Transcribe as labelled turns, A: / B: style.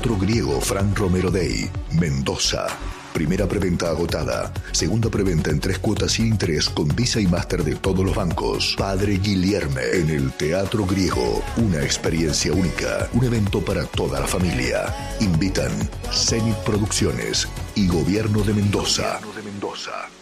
A: Teatro Griego Frank Romero Day, Mendoza. Primera preventa agotada. Segunda preventa en 3 cuotas sin interés con Visa y Master de todos los bancos. Padre Guilherme en el Teatro Griego. Una experiencia única. Un evento para toda la familia. Invitan Zenit Producciones y Gobierno de Mendoza.